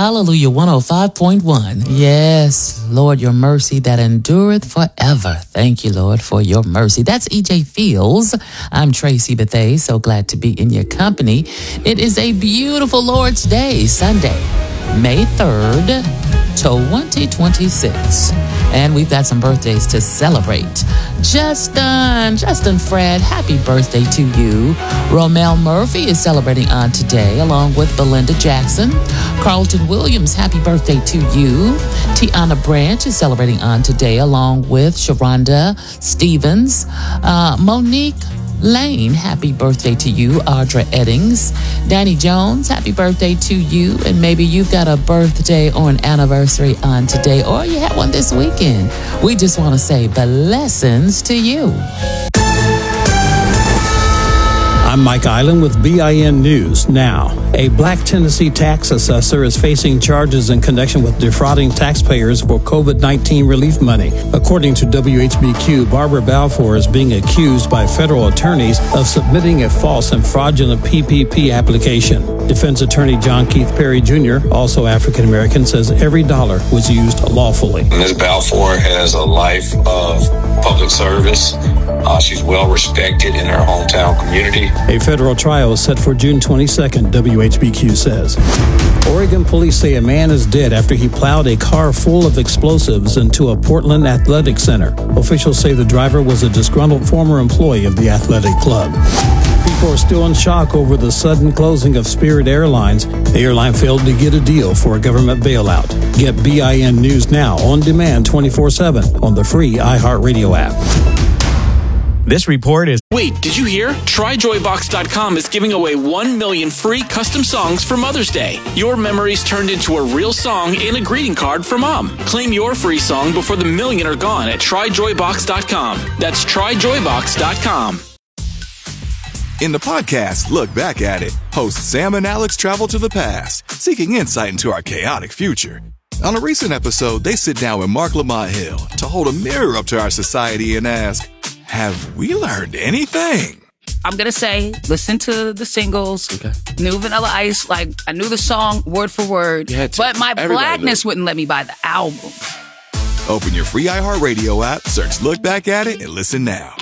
Hallelujah 105.1. Yes, Lord, your mercy that endureth forever. Thank you, Lord, for your mercy. That's EJ Fields. I'm Tracy Bethay. So glad to be in your company. It is a beautiful Lord's Day, Sunday, May 3rd, 2026. And we've got some birthdays to celebrate. Justin Fred, happy birthday to you. Romel Murphy is celebrating on today, along with Belinda Jackson. Carlton Williams, happy birthday to you. Tiana Branch is celebrating on today, along with Sharonda Stevens. Monique Lane, happy birthday to you. Audra Eddings. Danny Jones, happy birthday to you. And maybe you've got a birthday or an anniversary on today, or you had one this weekend. We just want to say blessings to you. I'm Mike Island with BIN News. Now, a Black Tennessee tax assessor is facing charges in connection with defrauding taxpayers for COVID-19 relief money. According to WHBQ, Barbara Balfour is being accused by federal attorneys of submitting a false and fraudulent PPP application. Defense attorney John Keith Perry Jr., also African American, says every dollar was used lawfully. Ms. Balfour has a life of public service. She's well respected in her hometown community. A federal trial is set for June 22nd, WHBQ says. Oregon police say a man is dead after he plowed a car full of explosives into a Portland athletic center. Officials say the driver was a disgruntled former employee of the athletic club. People are still in shock over the sudden closing of Spirit Airlines. The airline failed to get a deal for a government bailout. Get BIN News now on demand 24/7 on the free iHeartRadio app. This report is... Wait, did you hear? TryJoyBox.com is giving away 1 million free custom songs for Mother's Day. Your memories turned into a real song and a greeting card for Mom. Claim your free song before the million are gone at TryJoyBox.com. That's TryJoyBox.com. In the podcast, Look Back at It, hosts Sam and Alex travel to the past, seeking insight into our chaotic future. On a recent episode, they sit down with Mark Lamont Hill to hold a mirror up to our society and ask, have we learned anything? I'm going to say, listen to the singles, New Vanilla Ice, like I knew the song word for word, but my blackness wouldn't let me buy the album. Open your free iHeartRadio app, search Look Back at It, and listen now.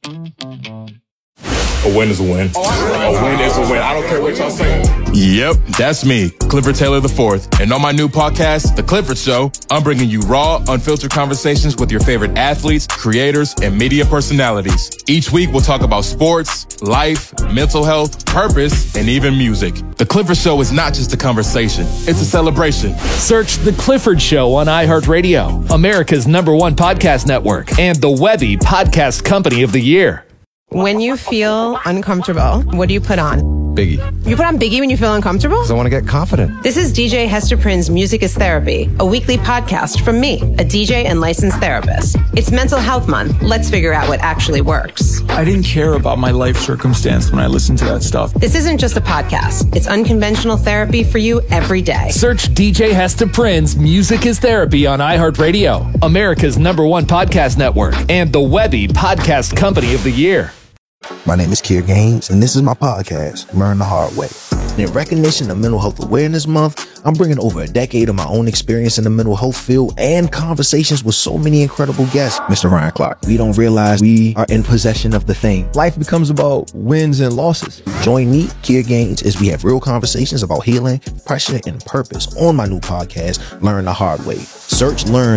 A win is a win. A win is a win. I don't care what y'all say. Yep, that's me, Clifford Taylor IV. And on my new podcast, The Clifford Show, I'm bringing you raw, unfiltered conversations with your favorite athletes, creators, and media personalities. Each week, we'll talk about sports, life, mental health, purpose, and even music. The Clifford Show is not just a conversation. It's a celebration. Search The Clifford Show on iHeartRadio, America's #1 podcast network, and the Webby Podcast Company of the Year. When you feel uncomfortable, what do you put on? Biggie. You put on Biggie when you feel uncomfortable? Because I want to get confident. This is DJ Hester Prynne's Music is Therapy, a weekly podcast from me, a DJ and licensed therapist. It's Mental Health Month. Let's figure out what actually works. I didn't care about my life circumstance when I listened to that stuff. This isn't just a podcast. It's unconventional therapy for you every day. Search DJ Hester Prynne's Music is Therapy on iHeartRadio, America's #1 podcast network, and the Webby Podcast Company of the Year. My name is Kier Gaines, and this is my podcast, Learn the Hard Way. In recognition of Mental Health Awareness Month, I'm bringing over a decade of my own experience in the mental health field and conversations with so many incredible guests. Mr. Ryan Clark, we don't realize we are in possession of the thing. Life becomes about wins and losses. Join me, Kier Gaines, as we have real conversations about healing, pressure, and purpose on my new podcast, Learn the Hard Way. Search Learn